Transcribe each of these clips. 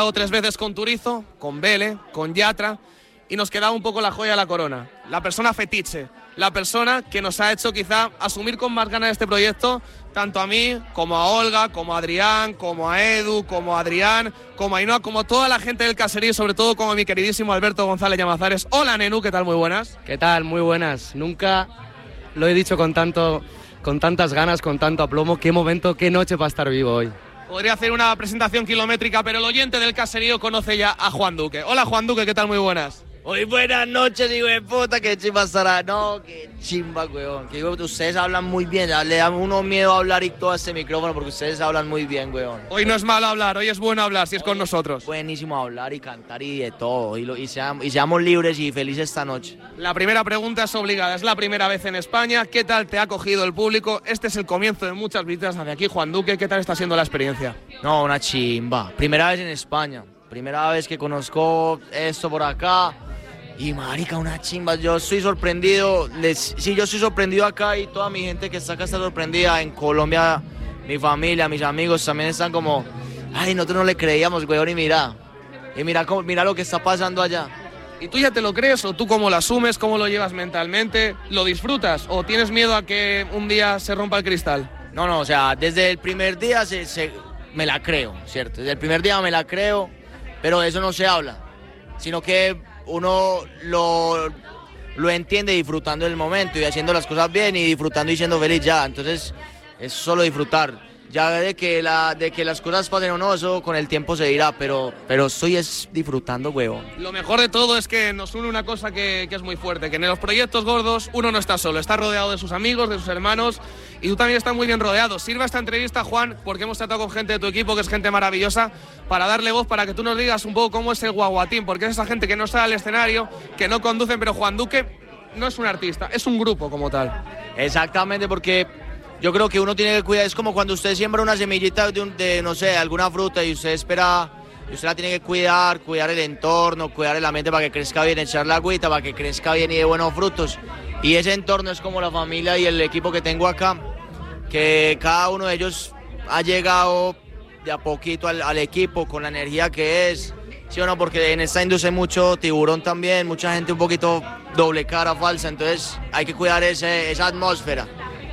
3 veces con Turizo, con Vele, con Yatra, y nos quedaba un poco la joya de la corona, la persona fetiche, la persona que nos ha hecho quizá asumir con más ganas este proyecto, tanto a mí, como a Olga, como a Adrián, como a Edu, como a Adrián, como a Ainhoa, como a toda la gente del caserío, sobre todo como a mi queridísimo Alberto González Llamazares. Hola, Nenu, ¿qué tal? Muy buenas. ¿Qué tal? Muy buenas. Nunca lo he dicho con tantas ganas, con tanto aplomo. Qué momento, qué noche para estar vivo hoy. Podría hacer una presentación kilométrica, pero el oyente del caserío conoce ya a Juan Duque. Hola, Juan Duque, ¿qué tal? Muy buenas. Muy buenas noches, hijo de puta, qué chimba estará. No, qué chimba, weón. Que ustedes hablan muy bien, le da uno miedo a hablar y todo este micrófono porque ustedes hablan muy bien, weón. Hoy no es malo hablar, hoy es bueno hablar si es con nosotros. Buenísimo hablar y cantar y de todo. Y seamos libres y felices esta noche. La primera pregunta es obligada, es la primera vez en España. ¿Qué tal te ha acogido el público? Este es el comienzo de muchas visitas hacia aquí, Juan Duque. ¿Qué tal está siendo la experiencia? No, una chimba. Primera vez en España. Primera vez que conozco esto por acá. Y marica, una chimba, yo estoy sorprendido, sí, yo estoy sorprendido acá y toda mi gente que está acá está sorprendida. En Colombia, mi familia, mis amigos también están como, ay, nosotros no le creíamos, weón, y mira lo que está pasando allá. ¿Y tú ya te lo crees o tú cómo lo asumes, cómo lo llevas mentalmente? ¿Lo disfrutas o tienes miedo a que un día se rompa el cristal? No, o sea, desde el primer día me la creo, ¿cierto? Desde el primer día me la creo, pero de eso no se habla, sino que uno lo entiende disfrutando del momento y haciendo las cosas bien y disfrutando y siendo feliz ya. Entonces es solo disfrutar. Ya de que las cosas pasen o no, eso con el tiempo se dirá, pero estoy disfrutando, huevo. Lo mejor de todo es que nos une una cosa que es muy fuerte, que en los proyectos gordos uno no está solo, está rodeado de sus amigos, de sus hermanos, y tú también estás muy bien rodeado. Sirva esta entrevista, Juan, porque hemos tratado con gente de tu equipo, que es gente maravillosa, para darle voz, para que tú nos digas un poco cómo es el Guaguatín, porque es esa gente que no sale al escenario, que no conducen, pero Juan Duque no es un artista, es un grupo como tal. Exactamente, porque yo creo que uno tiene que cuidar, es como cuando usted siembra una semillita de no sé, alguna fruta y usted espera, y usted la tiene que cuidar el entorno, cuidar el ambiente para que crezca bien, echarle agüita para que crezca bien y de buenos frutos. Y ese entorno es como la familia y el equipo que tengo acá, que cada uno de ellos ha llegado de a poquito al equipo con la energía que es, ¿sí o no? Porque en esta industria hay mucho tiburón también, mucha gente un poquito doble cara, falsa, entonces hay que cuidar esa atmósfera.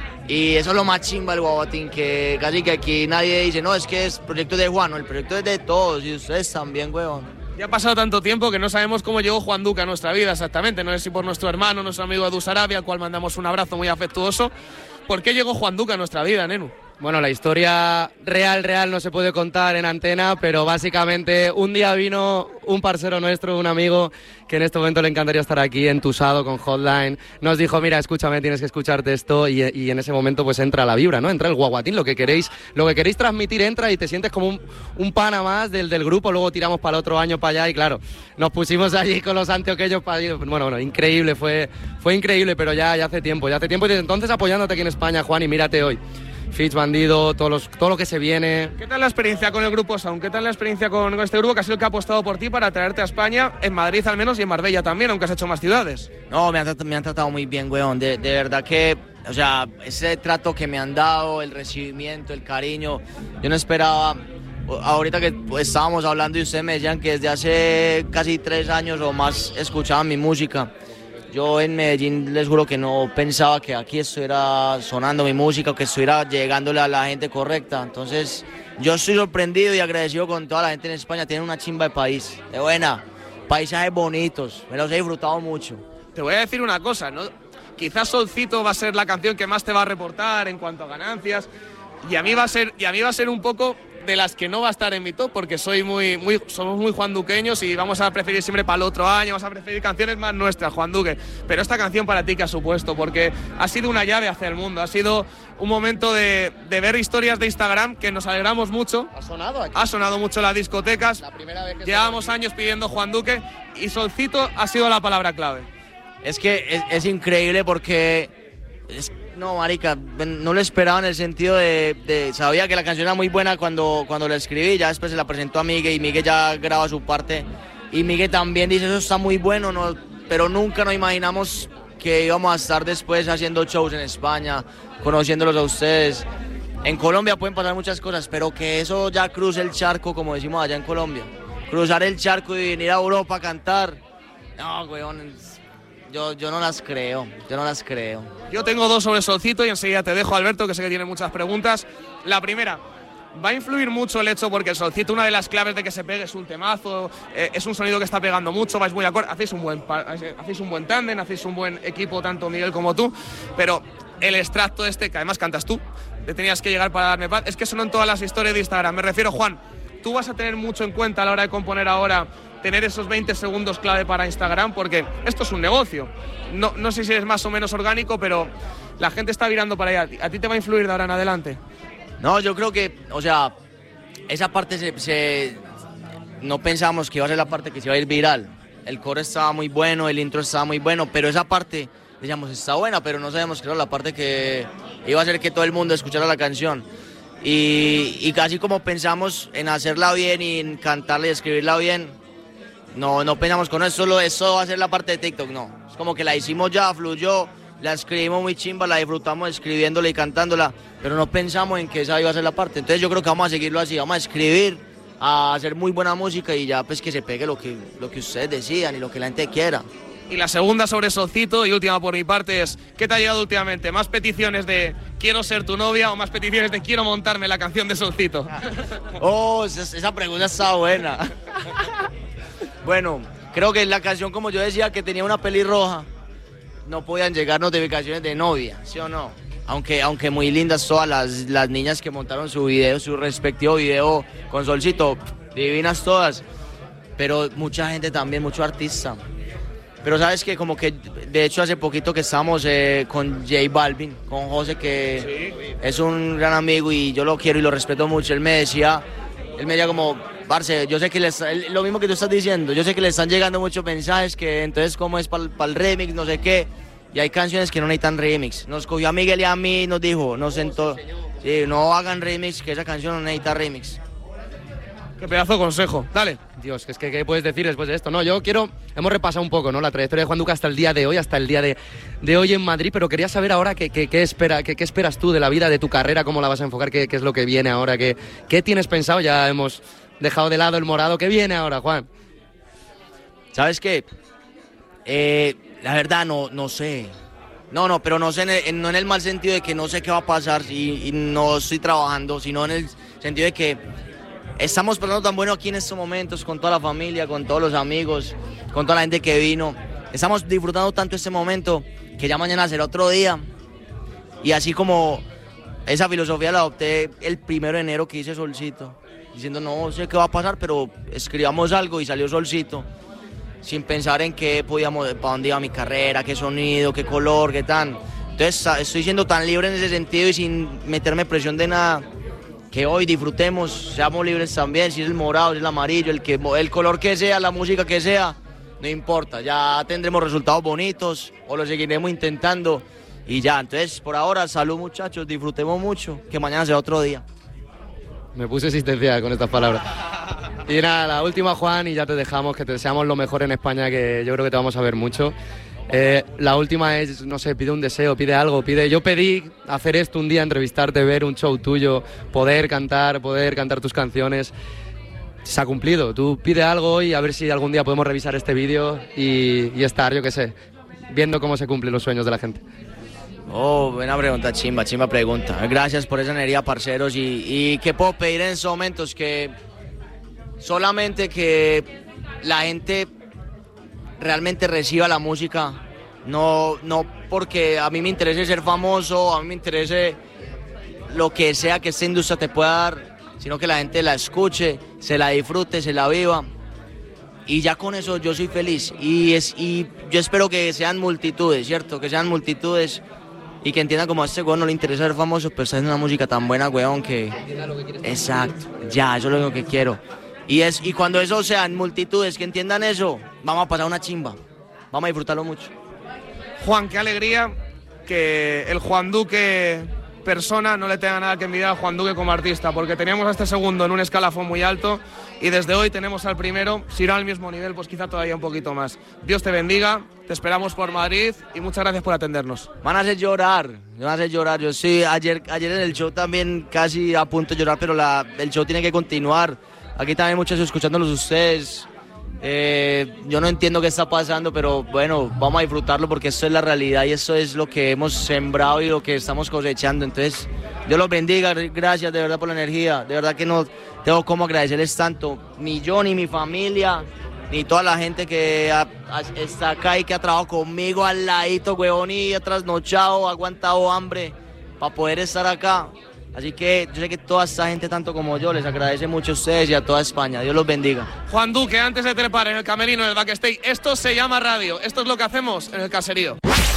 Y eso es lo más chimba del Guaguatín, que casi que aquí nadie dice, no, es que es proyecto de Juan, no, el proyecto es de todos y ustedes también, huevón. Ya ha pasado tanto tiempo que no sabemos cómo llegó Juan Duque a nuestra vida exactamente, no sé si por nuestro hermano, nuestro amigo Edu Sarabia, al cual mandamos un abrazo muy afectuoso. ¿Por qué llegó Juan Duque a nuestra vida, Nenu? Bueno, la historia real no se puede contar en antena, pero básicamente un día vino un parcero nuestro, un amigo, que en este momento le encantaría estar aquí entusado con Hotline. Nos dijo, mira, escúchame, tienes que escucharte esto, y en ese momento pues entra la vibra, ¿no? Entra el Guaguatín, lo que queréis transmitir entra y te sientes como un pana más del grupo. Luego tiramos para el otro año para allá y claro, nos pusimos allí con los antioqueños para allí. Bueno, increíble, fue increíble, pero ya hace tiempo y desde entonces apoyándote aquí en España, Juan, y mírate hoy. Fitch, Bandido, todo lo que se viene. ¿Qué tal la experiencia con el grupo Sound? ¿Qué tal la experiencia con este grupo que ha sido el que ha apostado por ti para traerte a España, en Madrid al menos y en Marbella también, aunque has hecho más ciudades? No, me han tratado muy bien, weón. De verdad que, o sea, ese trato que me han dado, el recibimiento, el cariño, yo no esperaba. Ahorita que estábamos hablando y ustedes me decían que desde hace casi 3 años o más escuchaban mi música. Yo en Medellín les juro que no pensaba que aquí estuviera sonando mi música o que estuviera llegándole a la gente correcta. Entonces yo estoy sorprendido y agradecido con toda la gente en España. Tienen una chimba de país, de buena, paisajes bonitos, me los he disfrutado mucho. Te voy a decir una cosa, ¿no? Quizás Solcito va a ser la canción que más te va a reportar en cuanto a ganancias y a mí va a ser un poco de las que no va a estar en mi top porque somos muy juanduqueños y vamos a preferir siempre para el otro año, vamos a preferir canciones más nuestras, Juan Duque. Pero esta canción para ti, ¿qué ha supuesto? Porque ha sido una llave hacia el mundo, ha sido un momento de ver historias de Instagram que nos alegramos mucho. ¿Ha sonado aquí? Ha sonado mucho en las discotecas. La primera vez que llevamos años pidiendo Juan Duque y Solcito ha sido la palabra clave. Es que es increíble porque... No, marica, no lo esperaba en el sentido de sabía que la canción era muy buena cuando la escribí, ya después se la presentó a Miguel y Miguel ya graba su parte y Miguel también dice, eso está muy bueno, no, pero nunca nos imaginamos que íbamos a estar después haciendo shows en España, conociéndolos a ustedes. En Colombia pueden pasar muchas cosas, pero que eso ya cruce el charco, como decimos allá en Colombia. cruzar el charco y venir a Europa a cantar. No, weón, yo no las creo, Yo tengo dos sobre Solcito y enseguida te dejo, Alberto, que sé que tiene muchas preguntas. La primera, ¿va a influir mucho el hecho, porque el Solcito, una de las claves de que se pegue es un temazo, es un sonido que está pegando mucho, vais muy acorde, hacéis un buen tándem, hacéis un buen equipo, tanto Miguel como tú, pero el extracto este, que además cantas tú, te tenías que llegar para darme paz, es que sonó en todas las historias de Instagram. Me refiero, Juan, ¿tú vas a tener mucho en cuenta a la hora de componer ahora tener esos 20 segundos clave para Instagram? Porque esto es un negocio. No sé si es más o menos orgánico, pero la gente está virando para allá. ¿A ti te va a influir de ahora en adelante? No, yo creo que, o sea, esa parte no pensamos que iba a ser la parte que se iba a ir viral. El coro estaba muy bueno, el intro estaba muy bueno, pero esa parte, decíamos, está buena, pero no sabíamos que era la parte que iba a hacer que todo el mundo escuchara la canción. Y casi como pensamos en hacerla bien y en cantarla y escribirla bien, no pensamos con eso, solo eso va a ser la parte de TikTok, no. Es como que la hicimos ya, fluyó, la escribimos muy chimba, la disfrutamos escribiéndola y cantándola, pero no pensamos en que esa iba a ser la parte. Entonces yo creo que vamos a seguirlo así, vamos a escribir, a hacer muy buena música y ya pues que se pegue lo que ustedes decidan y lo que la gente quiera. Y la segunda sobre Solcito, y última por mi parte, es ¿qué te ha llegado últimamente? ¿Más peticiones de quiero ser tu novia o más peticiones de quiero montarme la canción de Solcito? Oh, esa pregunta está buena. Bueno, creo que la canción, como yo decía, que tenía una pelirroja, no podían llegar notificaciones de novia, ¿sí o no? Aunque muy lindas todas las niñas que montaron su respectivo video con Solcito, divinas todas, pero mucha gente también, mucho artista. Pero sabes que como que, de hecho hace poquito que estábamos con J Balvin, con José, que sí, es un gran amigo y yo lo quiero y lo respeto mucho. Él me decía como, parce, yo sé que lo mismo que tú estás diciendo, yo sé que le están llegando muchos mensajes, que entonces cómo es para el remix, no sé qué, y hay canciones que no necesitan remix. Nos cogió a Miguel y a mí y nos dijo, nos sentó, sí, no hagan remix, que esa canción no necesita remix. Qué pedazo de consejo, dale. Dios, ¿qué puedes decir después de esto? No, hemos repasado un poco, ¿no?, la trayectoria de Juan Duque hasta el día de hoy, hasta el día de hoy en Madrid, pero quería saber ahora qué esperas tú de la vida, de tu carrera, cómo la vas a enfocar, qué es lo que viene ahora, qué tienes pensado. Ya hemos dejado de lado el morado, ¿qué viene ahora, Juan? ¿Sabes qué? La verdad no sé. No, pero no sé, no en el mal sentido de que no sé qué va a pasar y no estoy trabajando, sino en el sentido de que estamos pasando tan bueno aquí en estos momentos, con toda la familia, con todos los amigos, con toda la gente que vino. Estamos disfrutando tanto este momento que ya mañana será otro día. Y así como esa filosofía la adopté el 1 de enero que hice Solcito, diciendo no sé qué va a pasar, pero escribamos algo y salió Solcito, sin pensar en qué podíamos, para dónde iba mi carrera, qué sonido, qué color, qué tan. Entonces estoy siendo tan libre en ese sentido y sin meterme presión de nada, que hoy disfrutemos, seamos libres también, si es el morado, si es el amarillo, el color que sea, la música que sea, no importa, ya tendremos resultados bonitos o lo seguiremos intentando y ya. Entonces, por ahora, salud muchachos, disfrutemos mucho, que mañana sea otro día. Me puse existencial con estas palabras. Y nada, la última, Juan, y ya te dejamos, que te deseamos lo mejor en España, que yo creo que te vamos a ver mucho. La última es, no sé, pide un deseo, pide algo, yo pedí hacer esto un día, entrevistarte, ver un show tuyo, poder cantar tus canciones. Se ha cumplido, tú pide algo y a ver si algún día podemos revisar este vídeo y estar, yo qué sé, viendo cómo se cumplen los sueños de la gente. Oh, buena pregunta, chimba pregunta. Gracias por esa energía, parceros, y ¿qué puedo pedir en estos momentos? Que solamente que la gente realmente reciba la música, no porque a mí me interese ser famoso, a mí me interese lo que sea que esta industria te pueda dar, sino que la gente la escuche, se la disfrute, se la viva, y ya con eso yo soy feliz, y yo espero que sean multitudes, ¿cierto? Que sean multitudes y que entiendan como a este weón no le interesa ser famoso, pero está haciendo una música tan buena, weón, que... Exacto, ya, eso es lo único que quiero. Y cuando eso sean multitudes que entiendan eso, vamos a pasar una chimba. Vamos a disfrutarlo mucho. Juan, qué alegría que el Juan Duque persona no le tenga nada que envidiar al Juan Duque como artista, porque teníamos a este segundo en un escalafón muy alto y desde hoy tenemos al primero, si no al mismo nivel, pues quizá todavía un poquito más. Dios te bendiga, te esperamos por Madrid y muchas gracias por atendernos. Van a hacer llorar. Yo sí, ayer en el show también casi a punto de llorar, pero el show tiene que continuar. aquí también muchos escuchándolos ustedes. Yo no entiendo qué está pasando, pero bueno, vamos a disfrutarlo porque esto es la realidad y eso es lo que hemos sembrado y lo que estamos cosechando. Entonces, Dios los bendiga, gracias de verdad por la energía, de verdad que no tengo cómo agradecerles tanto, ni yo, ni mi familia, ni toda la gente que está acá y que ha trabajado conmigo al ladito, huevón, y ha trasnochado, ha aguantado hambre para poder estar acá. Así que yo sé que toda esta gente, tanto como yo, les agradece mucho a ustedes y a toda España. Dios los bendiga. Juan Duque, antes de trepar en el camerino, en el backstage, esto se llama radio. Esto es lo que hacemos en el caserío.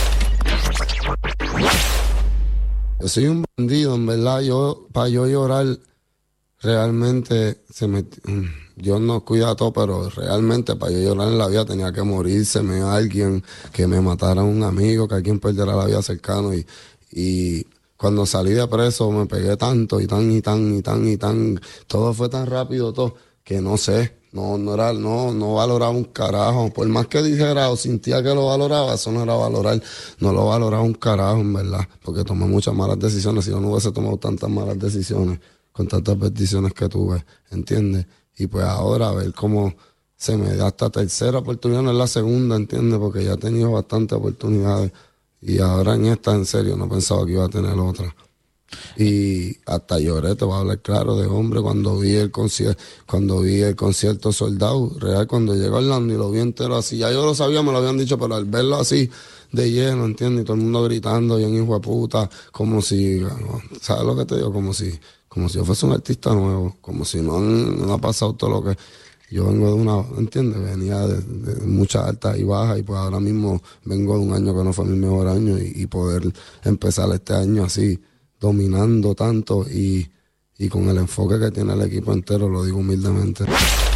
Yo soy un bandido, en verdad. Para yo llorar, realmente, Dios nos cuida a todos, pero realmente para yo llorar en la vida tenía que morírseme alguien, que me matara un amigo, que alguien perdiera la vida cercano y cuando salí de preso me pegué tanto y tan, todo fue tan rápido todo, que no sé, no valoraba un carajo, por más que dijera o sentía que lo valoraba, eso no era valorar, no lo valoraba un carajo en verdad, porque tomé muchas malas decisiones, si yo no hubiese tomado tantas malas decisiones, con tantas bendiciones que tuve, ¿entiendes? Y pues ahora a ver cómo se me da esta tercera oportunidad, no es la segunda, ¿entiendes? Porque ya he tenido bastantes oportunidades. Y ahora en esta, en serio, no pensaba que iba a tener otra. Y hasta lloré, te voy a hablar claro, de hombre, cuando vi el concierto Soldado Real, cuando llegó Orlando y lo vi entero así. Ya yo lo sabía, me lo habían dicho, pero al verlo así, de lleno, ¿entiendes? Y todo el mundo gritando, bien hijo de puta, como si, ¿sabes lo que te digo? Como si yo fuese un artista nuevo, como si no ha pasado todo lo que... Yo vengo de una, ¿entiendes? Venía de muchas altas y bajas y pues ahora mismo vengo de un año que no fue mi mejor año y poder empezar este año así, dominando tanto y con el enfoque que tiene el equipo entero, lo digo humildemente.